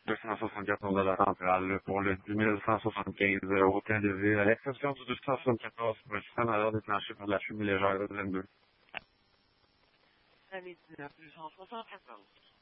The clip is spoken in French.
274 centrale là, pour le 2175 au plein de ville, à l'exception du 274 pour le système à l'heure déclenché par la chimie légère de 22. Allez, 19 274.